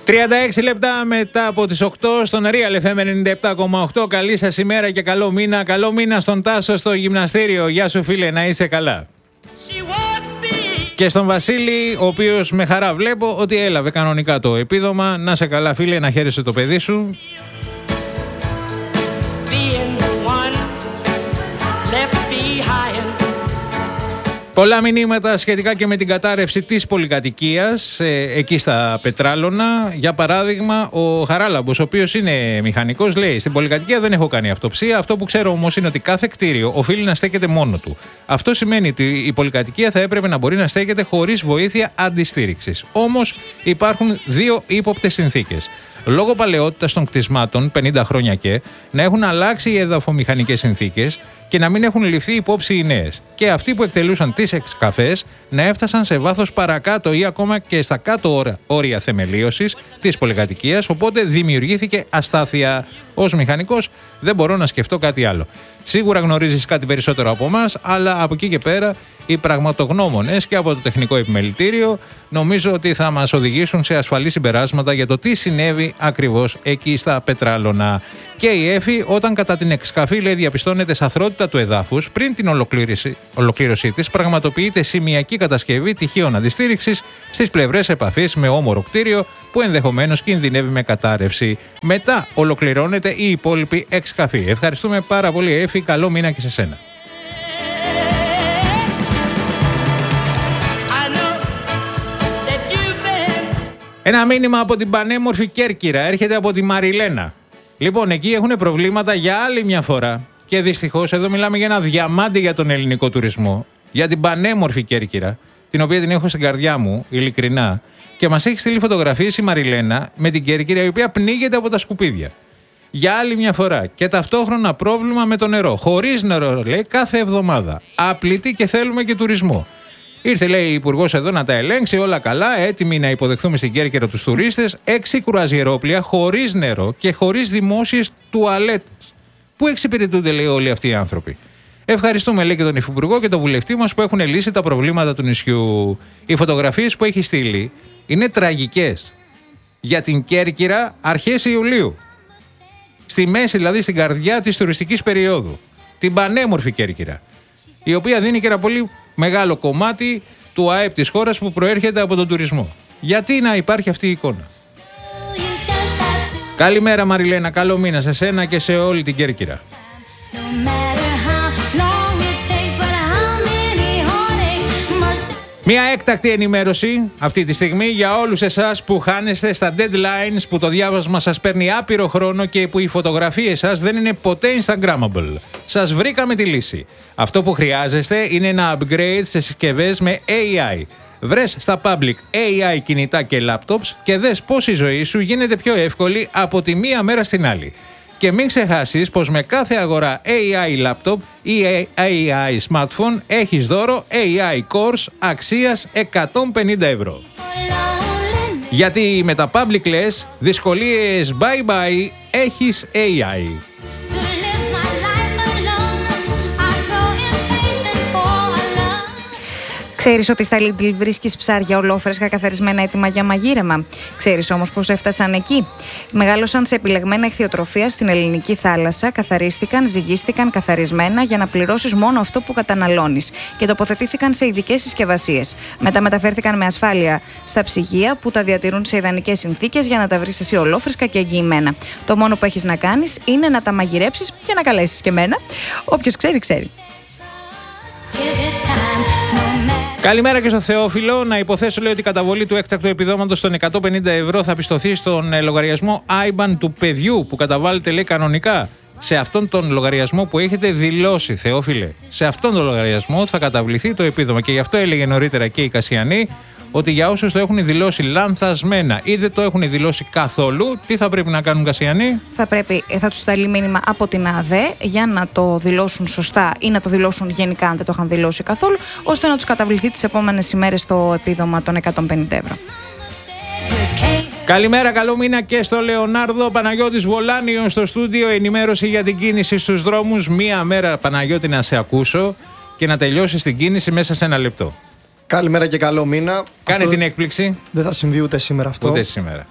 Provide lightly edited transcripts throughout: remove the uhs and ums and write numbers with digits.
36 λεπτά μετά από τις 8 στον Real FM 97,8. Καλή σας ημέρα και καλό μήνα. Καλό μήνα στον Τάσο στο γυμναστήριο. Γεια σου φίλε, να είσαι καλά. Και στον Βασίλη, ο οποίος με χαρά βλέπω ότι έλαβε κανονικά το επίδομα. Να σε καλά φίλε, να χαίρεσαι το παιδί σου. Πολλά μηνύματα σχετικά και με την κατάρρευση της πολυκατοικίας εκεί στα Πετράλωνα. Για παράδειγμα, ο Χαράλαμπος, ο οποίος είναι μηχανικός, λέει: στην πολυκατοικία δεν έχω κάνει αυτοψία. Αυτό που ξέρω όμως είναι ότι κάθε κτίριο οφείλει να στέκεται μόνο του. Αυτό σημαίνει ότι η πολυκατοικία θα έπρεπε να μπορεί να στέκεται χωρίς βοήθεια αντιστήριξης. Όμως υπάρχουν δύο ύποπτες συνθήκες. Λόγω παλαιότητας των κτισμάτων, 50 χρόνια και, να έχουν αλλάξει οι εδαφομηχανικές συνθήκες και να μην έχουν ληφθεί υπόψη οι νέες. Και αυτοί που εκτελούσαν τις εξκαφές να έφτασαν σε βάθος παρακάτω ή ακόμα και στα κάτω όρια θεμελίωσης της πολυκατοικίας, οπότε δημιουργήθηκε αστάθεια. Ως μηχανικός δεν μπορώ να σκεφτώ κάτι άλλο. Σίγουρα γνωρίζεις κάτι περισσότερο από εμάς, αλλά από εκεί και πέρα οι πραγματογνώμονες και από το τεχνικό επιμελητήριο νομίζω ότι θα μας οδηγήσουν σε ασφαλή συμπεράσματα για το τι συνέβη ακριβώς εκεί στα Πετράλωνα. Και η ΕΦΗ, όταν κατά την εξκαφή, λέει, διαπιστώνεται σαθρότητα του εδάφους, πριν την ολοκλήρωσή της, πραγματοποιείται σημειακή κατασκευή τυχείων αντιστήριξης στις πλευρές επαφής με όμορο κτίριο που ενδεχομένως κινδυνεύει με κατάρρευση. Μετά ολοκληρώνεται η υπόλοιπη εξκαφή. Ευχαριστούμε πάρα πολύ, ΕΦΗ. Καλό μήνα και σε σένα. Ένα μήνυμα από την πανέμορφη Κέρκυρα έρχεται από τη Μαριλένα. Λοιπόν, εκεί έχουν προβλήματα για άλλη μια φορά. Και δυστυχώς εδώ μιλάμε για ένα διαμάντι για τον ελληνικό τουρισμό. Για την πανέμορφη Κέρκυρα, την οποία την έχω στην καρδιά μου, ειλικρινά. Και μας έχει στείλει φωτογραφίες η Μαριλένα με την Κέρκυρα, η οποία πνίγεται από τα σκουπίδια. Για άλλη μια φορά. Και ταυτόχρονα πρόβλημα με το νερό. Χωρίς νερό, λέει, κάθε εβδομάδα. Άπλητη και θέλουμε και τουρισμό. Ήρθε, λέει, η Υπουργός εδώ να τα ελέγξει, όλα καλά, έτοιμοι να υποδεχθούμε στην Κέρκυρα τους τουρίστες. 6 κρουαζιερόπλια χωρίς νερό και χωρίς δημόσιες τουαλέτες. Πού εξυπηρετούνται, λέει, όλοι αυτοί οι άνθρωποι. Ευχαριστούμε, λέει, και τον Υφυπουργό και τον βουλευτή μας που έχουν λύσει τα προβλήματα του νησιού. Οι φωτογραφίες που έχει στείλει είναι τραγικές. Για την Κέρκυρα αρχές Ιουλίου. Στη μέση, δηλαδή στην καρδιά της τουριστικής περίοδου. Την πανέμορφη Κέρκυρα. Η οποία δίνει και ένα πολύ μεγάλο κομμάτι του ΑΕΠ της χώρας που προέρχεται από τον τουρισμό. Γιατί να υπάρχει αυτή η εικόνα. Καλημέρα Μαριλένα, καλό μήνα σε σένα και σε όλη την Κέρκυρα. Μια έκτακτη ενημέρωση αυτή τη στιγμή για όλους εσάς που χάνεστε στα deadlines, που το διάβασμα σας παίρνει άπειρο χρόνο και που οι φωτογραφίες σας δεν είναι ποτέ Instagrammable. Σας βρήκαμε τη λύση. Αυτό που χρειάζεστε είναι ένα upgrade σε συσκευές με AI. Βρες στα public AI κινητά και laptops και δες πώς η ζωή σου γίνεται πιο εύκολη από τη μία μέρα στην άλλη. Και μην ξεχάσεις πως με κάθε αγορά AI laptop ή AI smartphone έχεις δώρο AI course αξίας 150 ευρώ. Γιατί με τα public λες, δυσκολίες bye bye, έχεις AI. Ξέρεις ότι στα Lidl βρίσκεις ψάρια ολόφρεσκα καθαρισμένα έτοιμα για μαγείρεμα. Ξέρεις όμως πώς έφτασαν εκεί. Μεγάλωσαν σε επιλεγμένα ηχθειοτροφία στην ελληνική θάλασσα, καθαρίστηκαν, ζυγίστηκαν καθαρισμένα για να πληρώσεις μόνο αυτό που καταναλώνεις και τοποθετήθηκαν σε ειδικές συσκευασίες. Μετά μεταφέρθηκαν με ασφάλεια στα ψυγεία που τα διατηρούν σε ιδανικές συνθήκες για να τα βρεις εσύ ολόφρεσκα και εγγυημένα. Το μόνο που έχεις να κάνεις είναι να τα μαγειρέψεις και να καλέσεις και εμένα. Όποιος ξέρει, ξέρει. Καλημέρα και στο Θεόφιλο. Να υποθέσω, λέει, ότι η καταβολή του έκτακτου επιδόματος των 150 ευρώ θα πιστωθεί στον λογαριασμό IBAN του παιδιού που καταβάλλεται, λέει, κανονικά. Σε αυτόν τον λογαριασμό που έχετε δηλώσει, Θεόφιλε. Σε αυτόν τον λογαριασμό θα καταβληθεί το επίδομα. Και γι' αυτό έλεγε νωρίτερα και η Κασιανή ότι για όσους το έχουν δηλώσει λανθασμένα ή δεν το έχουν δηλώσει καθόλου, τι θα πρέπει να κάνουν, Κασιανή? Θα τους σταλεί μήνυμα από την ΑΔΕ για να το δηλώσουν σωστά ή να το δηλώσουν γενικά αν δεν το είχαν δηλώσει καθόλου, ώστε να τους καταβληθεί τις επόμενες ημέρες το επίδομα των 150 ευρώ. Καλημέρα, καλό μήνα και στο Λεωνάρδο. Παναγιώτης Βολάνιος στο στούντιο. Ενημέρωση για την κίνηση στους δρόμους. Μία μέρα, Παναγιώτη, να σε ακούσω και να τελειώσεις την κίνηση μέσα σε 1 λεπτό. Καλημέρα και καλό μήνα. Κάνε την έκπληξη. Δεν θα συμβεί ούτε σήμερα αυτό. Ούτε σήμερα.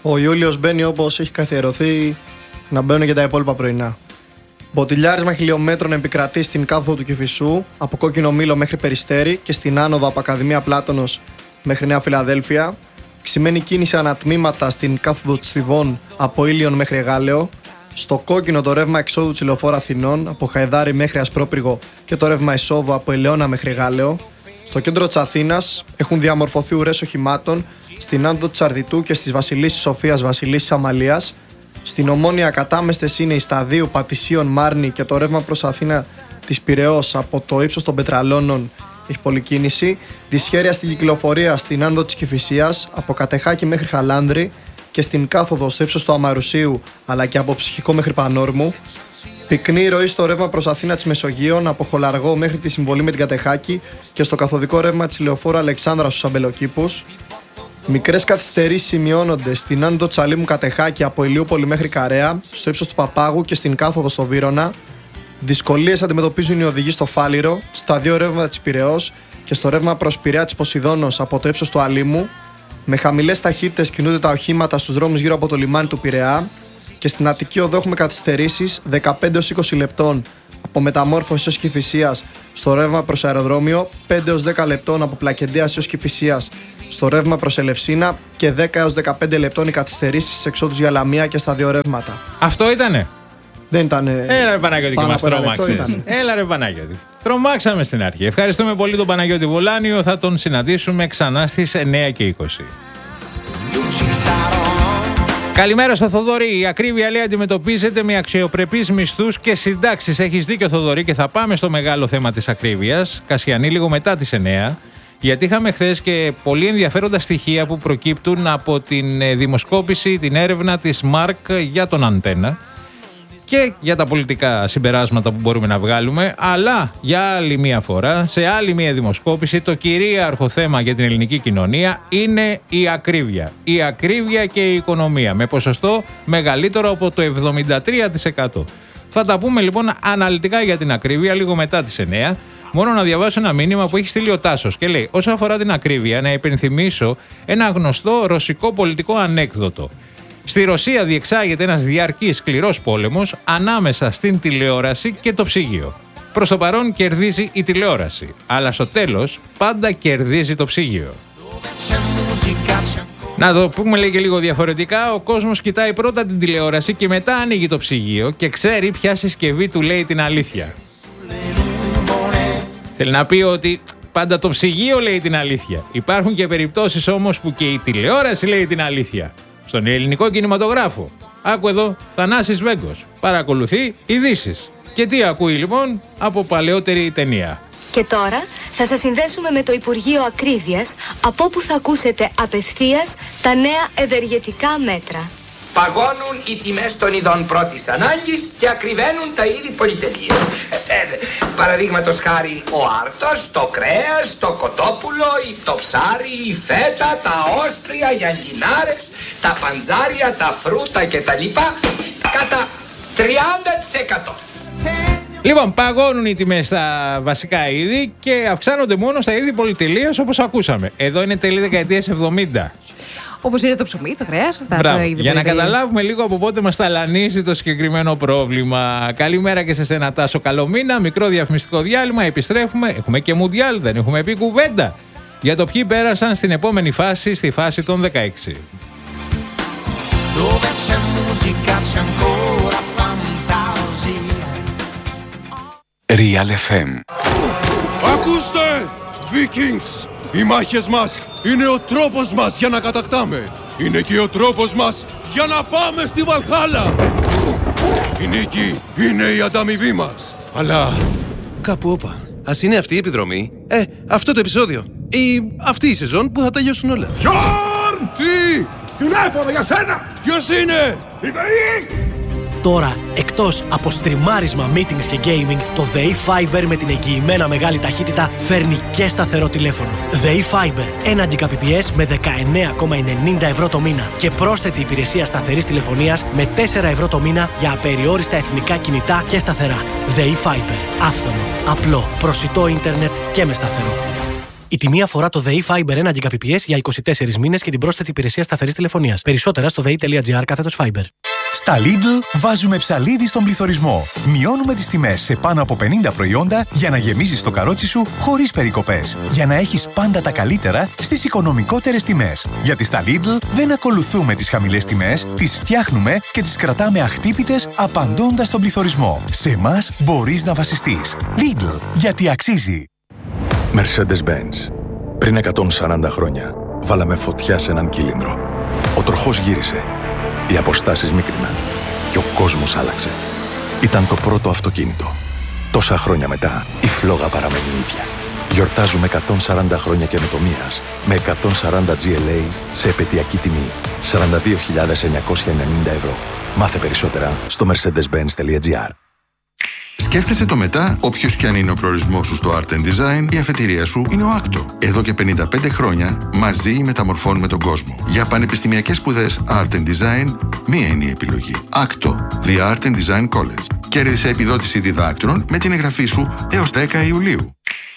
Ο Ιούλιος μπαίνει όπως έχει καθιερωθεί να μπαίνουν και τα υπόλοιπα πρωινά. Μποτιλιάρισμα χιλιόμετρων επικρατεί στην κάθοδο του Κηφισού, από Κόκκινο Μήλο μέχρι Περιστέρι και στην άνοδο από Ακαδημία Πλάτωνος μέχρι Νέα Φιλαδέλφια. Ξημένη κίνηση ανατμήματα στην κάθοδο της Θηβών από Ήλιον μέχρι Εγάλεο. Στο κόκκινο το ρεύμα εξόδου της Λεωφόρου Αθηνών από Χαϊδάρι μέχρι Ασπρόπυργο και το ρεύμα εισόδου από Ελαιώνα μέχρι Εγάλεο. Στο κέντρο της Αθήνας έχουν διαμορφωθεί ουρές οχημάτων στην άνοδο της Αρδιτού και στις Βασιλίσσης Σοφίας Βασιλίσσης Αμαλίας. Στην Ομόνια κατάμεστες είναι οι Σταδίου, Πατησίων, Μάρνη και το ρεύμα προς Αθήνα της Πειραιώς από το ύψος των Πετραλώνων έχει πολλή κίνηση. Δυσχέρεια στην κυκλοφορία στην άνοδο της Κηφισίας από Κατεχάκη μέχρι Χαλάνδρη και στην κάθοδο στο ύψος του Αμαρουσίου αλλά και από Ψυχικό μέχρι Πανόρμου. Πυκνή ροή στο ρεύμα προς Αθήνα της Μεσογείων από Χολαργό μέχρι τη συμβολή με την Κατεχάκη και στο καθοδικό ρεύμα της Λεωφόρου Αλεξάνδρα στους Αμπελοκήπους. Μικρές καθυστερήσεις σημειώνονται στην άνοδο Τσαλίμου Κατεχάκη από Ηλιούπολη μέχρι Καρέα, στο ύψος του Παπάγου και στην κάθοδο στο Βύρωνα. Δυσκολίες αντιμετωπίζουν οι οδηγοί στο Φάληρο, στα δύο ρεύματα της Πειραιώς και στο ρεύμα προς Πειραιά της Ποσειδώνος από το ύψος του Αλήμου. Με χαμηλές ταχύτητες κινούνται τα οχήματα στους δρόμους γύρω από το λιμάνι του Πειραιά και στην Αττική Οδό έχουμε καθυστερήσεις 15-20 λεπτών από Μεταμόρφωση έως Κηφισίας στο ρεύμα προς αεροδρόμιο, 5-10 λεπτών από Πλακεντέας έως Κηφισίας στο ρεύμα προς Ελευσίνα και 10-15 λεπτών οι καθυστερήσεις στις εξόδους για Λαμία και στα δύο ρεύματα. Αυτό ήτανε. Δεν ήταν. Έλα ρε Παναγιώτη και μας τρόμαξες. Έλα ρε Παναγιώτη. Τρομάξαμε στην αρχή. Ευχαριστούμε πολύ τον Παναγιώτη Βολάνιο. Θα τον συναντήσουμε ξανά στις 9:20. Καλημέρα στο Θοδωρή. Η ακρίβεια λέει αντιμετωπίζεται με αξιοπρεπείς μισθούς και συντάξεις. Έχεις δίκιο Θοδωρή και θα πάμε στο μεγάλο θέμα της ακρίβειας. Κασιανή λίγο μετά τις 9. Γιατί είχαμε χθες και πολύ ενδιαφέροντα στοιχεία που προκύπτουν από την δημοσκόπηση, την έρευνα της ΜΑΡΚ για τον Αντένα και για τα πολιτικά συμπεράσματα που μπορούμε να βγάλουμε, αλλά για άλλη μία φορά, σε άλλη μία δημοσκόπηση, το κυρίαρχο θέμα για την ελληνική κοινωνία είναι η ακρίβεια. Η ακρίβεια και η οικονομία, με ποσοστό μεγαλύτερο από το 73%. Θα τα πούμε λοιπόν αναλυτικά για την ακρίβεια λίγο μετά τις 9. Μόνο να διαβάσω ένα μήνυμα που έχει στείλει ο Τάσος και λέει: όσον αφορά την ακρίβεια, να υπενθυμίσω ένα γνωστό ρωσικό πολιτικό ανέκδοτο. Στη Ρωσία διεξάγεται ένας διαρκής σκληρός πόλεμος ανάμεσα στην τηλεόραση και το ψυγείο. Προς το παρόν κερδίζει η τηλεόραση, αλλά στο τέλος πάντα κερδίζει το ψυγείο. Να το πούμε λέει και λίγο διαφορετικά, ο κόσμος κοιτάει πρώτα την τηλεόραση και μετά ανοίγει το ψυγείο και ξέρει ποια συσκευή του λέει την αλήθεια. Θέλει να πει ότι πάντα το ψυγείο λέει την αλήθεια. Υπάρχουν και περιπτώσεις όμως που και η τηλεόραση λέει την αλήθεια. Στον ελληνικό κινηματογράφο. Άκου εδώ, Θανάσης Βέγκος. Παρακολουθεί ειδήσεις. Και τι ακούει λοιπόν από παλαιότερη ταινία. Και τώρα θα σας συνδέσουμε με το Υπουργείο Ακρίβειας, από όπου θα ακούσετε απευθείας τα νέα ευεργετικά μέτρα. Παγώνουν οι τιμές των ειδών πρώτης ανάγκης και ακριβένουν τα είδη πολυτελείας. Παραδείγματος χάρη ο άρτος, το κρέας, το κοτόπουλο, το ψάρι, η φέτα, τα όσπρια, οι αγκινάρες, τα παντζάρια, τα φρούτα κτλ. Κατά 30%. Λοιπόν, παγώνουν οι τιμές στα βασικά είδη και αυξάνονται μόνο στα είδη πολυτελείας όπως ακούσαμε. Εδώ είναι τέλη δεκαετίας 70. Όπως είναι το ψωμί, το κρέας, αυτά. Μπράβο. Για να καταλάβουμε λίγο από πότε μας ταλανίζει το συγκεκριμένο πρόβλημα. Καλημέρα και σε σένα Τάσο, καλό μήνα. Μικρό διαφημιστικό διάλειμμα, επιστρέφουμε. Έχουμε και Μουντιάλ, δεν έχουμε πει κουβέντα για το ποιοι πέρασαν στην επόμενη φάση, στη φάση των 16. Real FM. Ακούστε! Vikings! Οι μάχες μας είναι ο τρόπος μας για να κατακτάμε. Είναι και ο τρόπος μας για να πάμε στη Βαλχάλα. Η νίκη είναι η ανταμοιβή μας. Αλλά κάπου όπα. Ας είναι αυτή η επιδρομή. Αυτό το επεισόδιο. Ή αυτή η σεζόν που θα τελειώσουν όλα. Γιόρν! Τι! Τηλέφωνο για σένα! Ποιος είναι? Η ΔΕΗ! Τώρα, εκτός από στριμάρισμα, meetings και gaming, το ΔΕΗ Fiber με την εγγυημένα μεγάλη ταχύτητα φέρνει και σταθερό τηλέφωνο. ΔΕΗ Fiber, 1 Gbps με 19,90 ευρώ το μήνα και πρόσθετη υπηρεσία σταθερής τηλεφωνίας με 4 ευρώ το μήνα για απεριόριστα εθνικά κινητά και σταθερά. ΔΕΗ Fiber, άφθονο, απλό, προσιτό ίντερνετ και με σταθερό. Η τιμή αφορά το ΔΕΗ Fiber 1 Gbps για 24 μήνες και την πρόσθετη υπηρεσία σταθερής τηλεφωνίας. Περισσότερα στο dei.gr/Fiber. Στα Lidl βάζουμε ψαλίδι στον πληθωρισμό. Μειώνουμε τις τιμές σε πάνω από 50 προϊόντα για να γεμίζεις το καρότσι σου χωρίς περικοπές. Για να έχεις πάντα τα καλύτερα στις οικονομικότερες τιμές. Γιατί στα Lidl δεν ακολουθούμε τις χαμηλές τιμές, τις φτιάχνουμε και τις κρατάμε αχτύπητες απαντώντας στον πληθωρισμό. Σε εμάς μπορείς να βασιστείς. Lidl, γιατί αξίζει. Mercedes-Benz. Πριν 140 χρόνια βάλαμε φωτιά σε έναν κύλινδρο. Ο τροχός γύρισε. Οι αποστάσεις μίκριναν και ο κόσμος άλλαξε. Ήταν το πρώτο αυτοκίνητο. Τόσα χρόνια μετά, η φλόγα παραμένει ίδια. Γιορτάζουμε 140 χρόνια καινοτομίας με 140 GLA σε επαιτειακή τιμή 42.990 ευρώ. Μάθε περισσότερα στο mercedes-benz.gr. Σκέφτεσαι το μετά, όποιος κι αν είναι ο προορισμός σου στο Art and Design, η αφετηρία σου είναι ο Άκτο. Εδώ και 55 χρόνια, μαζί μεταμορφώνουμε τον κόσμο. Για πανεπιστημιακές σπουδές Art and Design, μία είναι η επιλογή. Άκτο, The Art and Design College. Κέρδισε επιδότηση διδάκτρων με την εγγραφή σου έως 10 Ιουλίου.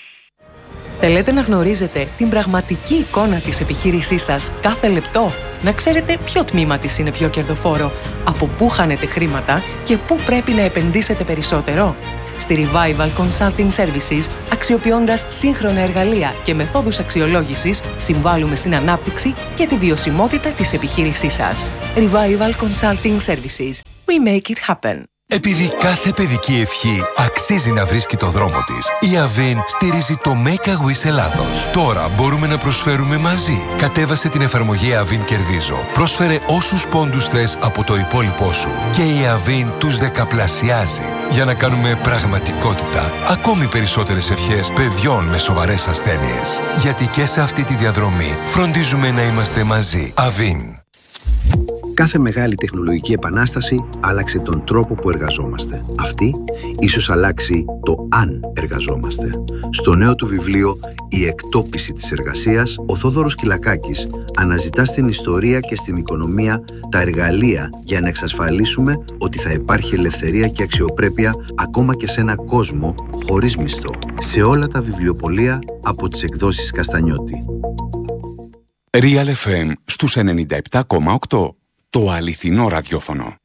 Θέλετε να γνωρίζετε την πραγματική εικόνα της επιχείρησής σας κάθε λεπτό? Να ξέρετε ποιο τμήμα της είναι πιο κερδοφόρο, από πού χάνετε χρήματα και πού πρέπει να επενδύσετε περισσότερο? Στη Revival Consulting Services, αξιοποιώντας σύγχρονα εργαλεία και μεθόδους αξιολόγησης, συμβάλλουμε στην ανάπτυξη και τη βιωσιμότητα της επιχείρησής σας. Revival Consulting Services. We make it happen. Επειδή κάθε παιδική ευχή αξίζει να βρίσκει το δρόμο της, η Avin στηρίζει το Make a Wish Ελλάδος. Τώρα μπορούμε να προσφέρουμε μαζί. Κατέβασε την εφαρμογή Avin Κερδίζω. Πρόσφερε όσους πόντους θες από το υπόλοιπό σου και η Avin τους δεκαπλασιάζει για να κάνουμε πραγματικότητα ακόμη περισσότερες ευχές παιδιών με σοβαρές ασθένειες. Γιατί και σε αυτή τη διαδρομή φροντίζουμε να είμαστε μαζί. Avin. Κάθε μεγάλη τεχνολογική επανάσταση άλλαξε τον τρόπο που εργαζόμαστε. Αυτή ίσως αλλάξει το αν εργαζόμαστε. Στο νέο του βιβλίο «Η εκτόπιση της εργασίας», ο Θόδωρος Κυλακάκης αναζητά στην ιστορία και στην οικονομία τα εργαλεία για να εξασφαλίσουμε ότι θα υπάρχει ελευθερία και αξιοπρέπεια ακόμα και σε ένα κόσμο χωρίς μισθό. Σε όλα τα βιβλιοπωλεία από τις εκδόσεις Καστανιώτη. Real FM στους 97,8. Το αληθινό ραδιόφωνο.